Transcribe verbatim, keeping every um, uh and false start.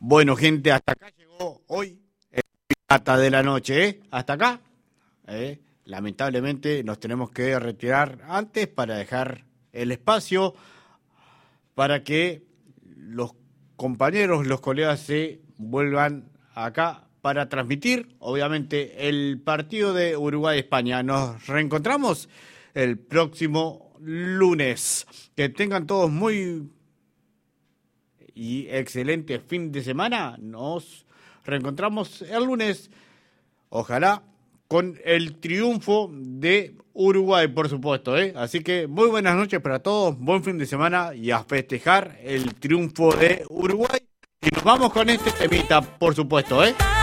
Bueno, gente, hasta acá llegó hoy el Pirata de la Noche, ¿eh? Hasta acá. ¿eh? Lamentablemente nos tenemos que retirar antes para dejar el espacio para que los compañeros, los colegas se vuelvan acá para transmitir, obviamente, el partido de Uruguay-España. Nos reencontramos el próximo lunes. Que tengan todos muy y excelente fin de semana. Nos reencontramos el lunes, ojalá con el triunfo de Uruguay, por supuesto, ¿eh? Así que muy buenas noches para todos, buen fin de semana y a festejar el triunfo de Uruguay. Y nos vamos con este temita, por supuesto, ¿eh?